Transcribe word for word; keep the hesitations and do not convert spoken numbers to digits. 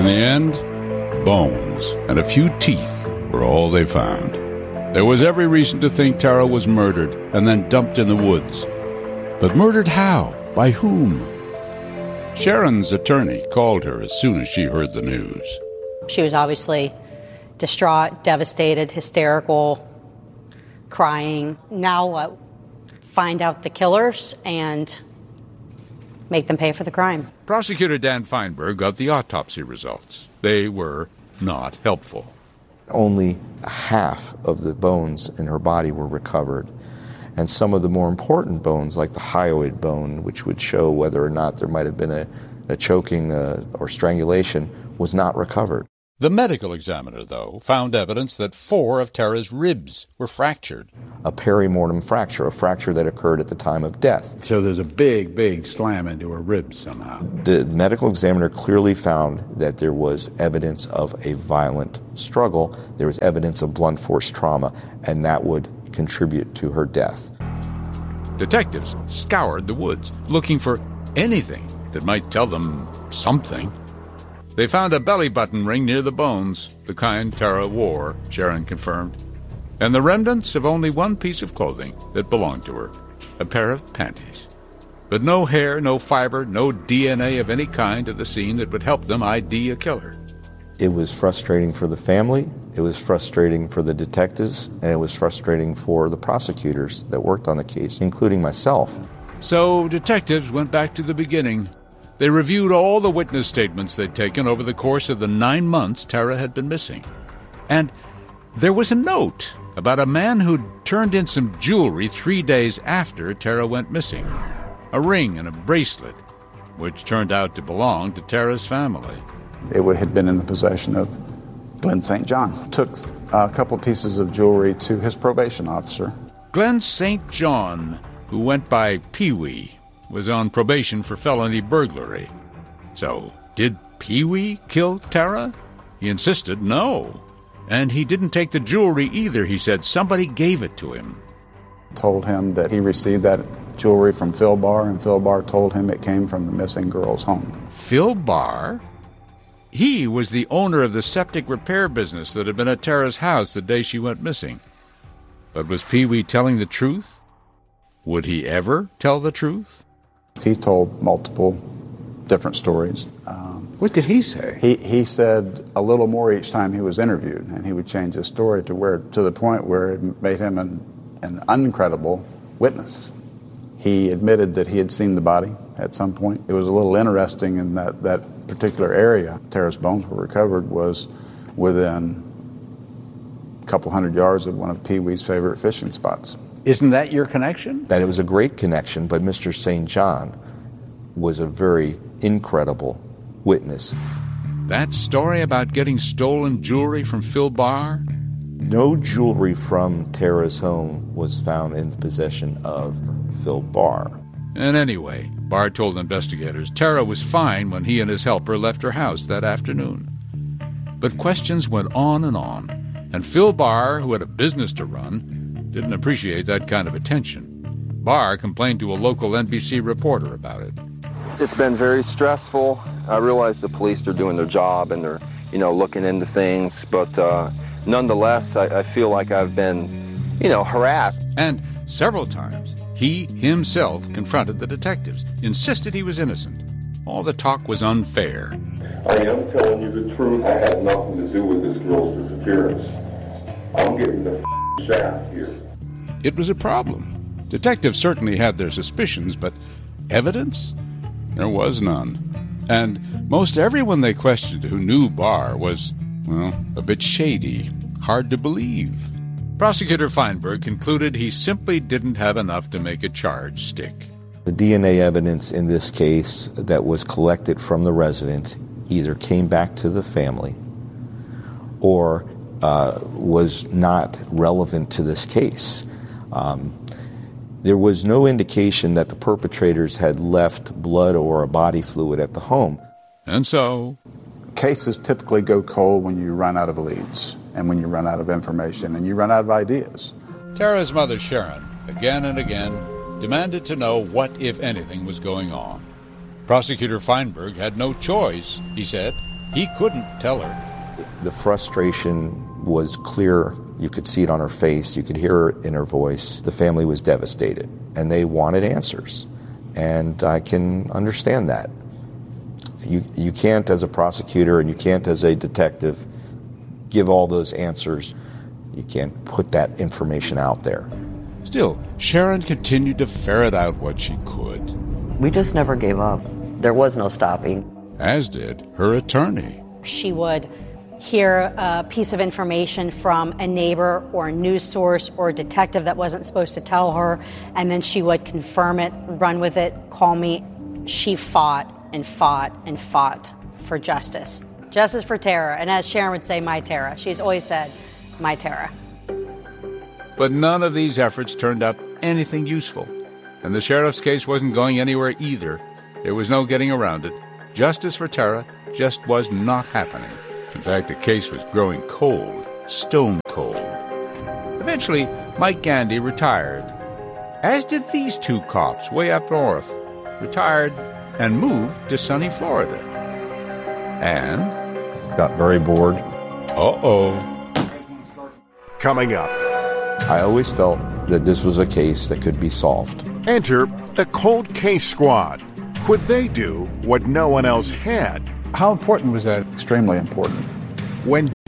In the end, bones and a few teeth were all they found. There was every reason to think Tara was murdered and then dumped in the woods. But murdered how? By whom? Sharon's attorney called her as soon as she heard the news. She was obviously distraught, devastated, hysterical, crying. Now what? Find out the killers and make them pay for the crime. Prosecutor Dan Feinberg got the autopsy results. They were not helpful. Only half of the bones in her body were recovered. And some of the more important bones, like the hyoid bone, which would show whether or not there might have been a, a choking uh, or strangulation, was not recovered. The medical examiner, though, found evidence that four of Tara's ribs were fractured. A perimortem fracture, a fracture that occurred at the time of death. So there's a big, big slam into her ribs somehow. The medical examiner clearly found that there was evidence of a violent struggle. There was evidence of blunt force trauma, and that would contribute to her death. Detectives scoured the woods, looking for anything that might tell them something. They found a belly button ring near the bones, the kind Tara wore, Sharon confirmed, and the remnants of only one piece of clothing that belonged to her, a pair of panties. But no hair, no fiber, no D N A of any kind at the scene that would help them I D a killer. It was frustrating for the family, it was frustrating for the detectives, and it was frustrating for the prosecutors that worked on the case, including myself. So detectives went back to the beginning. They reviewed all the witness statements they'd taken over the course of the nine months Tara had been missing. And there was a note about a man who'd turned in some jewelry three days after Tara went missing. A ring and a bracelet, which turned out to belong to Tara's family. It had been in the possession of Glenn Saint John. Took a couple pieces of jewelry to his probation officer. Glenn Saint John, who went by Pee-wee, was on probation for felony burglary. So, did Pee-wee kill Tara? He insisted no. And he didn't take the jewelry either. He said somebody gave it to him. Told him that he received that jewelry from Phil Barr, and Phil Barr told him it came from the missing girl's home. Phil Barr? He was the owner of the septic repair business that had been at Tara's house the day she went missing. But was Pee-wee telling the truth? Would he ever tell the truth? He told multiple different stories. Um, what did he say? He he said a little more each time he was interviewed, and he would change his story to where to the point where it made him an, an uncredible witness. He admitted that he had seen the body at some point. It was a little interesting in that that particular area Tara's bones were recovered was within a couple hundred yards of one of Pee-wee's favorite fishing spots. Isn't that your connection? That it was a great connection, but Mister Saint John was a very incredible witness. That story about getting stolen jewelry from Phil Barr? No jewelry from Tara's home was found in the possession of Phil Barr. And anyway, Barr told investigators Tara was fine when he and his helper left her house that afternoon. But questions went on and on, and Phil Barr, who had a business to run, didn't appreciate that kind of attention. Barr complained to a local N B C reporter about it. It's been very stressful. I realize the police are doing their job and they're, you know, looking into things, but uh, nonetheless, I, I feel like I've been, you know, harassed. And several times, he himself confronted the detectives, insisted he was innocent. All the talk was unfair. I am telling you the truth. I had nothing to do with this girl's disappearance. I'm getting the f- shaft here. It was a problem. Detectives certainly had their suspicions, but evidence? There was none. And most everyone they questioned who knew Barr was, well, a bit shady, hard to believe. Prosecutor Feinberg concluded he simply didn't have enough to make a charge stick. The D N A evidence in this case that was collected from the residence either came back to the family or uh, was not relevant to this case. Um, there was no indication that the perpetrators had left blood or a body fluid at the home. And so, cases typically go cold when you run out of leads and when you run out of information and you run out of ideas. Tara's mother, Sharon, again and again demanded to know what, if anything, was going on. Prosecutor Feinberg had no choice, he said, He couldn't tell her. The frustration was clear. You could see it on her face. You could hear it in her voice. The family was devastated, and they wanted answers. And I can understand that. You, you can't, as a prosecutor, and you can't, as a detective, give all those answers. You can't put that information out there. Still, Sharon continued to ferret out what she could. We just never gave up. There was no stopping. As did her attorney. She would hear a piece of information from a neighbor or a news source or a detective that wasn't supposed to tell her, and then she would confirm it, run with it, call me. She fought and fought and fought for justice. Justice for Tara, and as Sharon would say, my Tara. She's always said, my Tara. But none of these efforts turned up anything useful. And the sheriff's case wasn't going anywhere either. There was no getting around it. Justice for Tara just was not happening. In fact, the case was growing cold, stone cold. Eventually, Mike Gandy retired, as did these two cops way up north, retired and moved to sunny Florida. And Got very bored. Uh-oh. Coming up. I always felt that this was a case that could be solved. Enter the Cold Case Squad. Could they do what no one else had? How important was that? Extremely important. When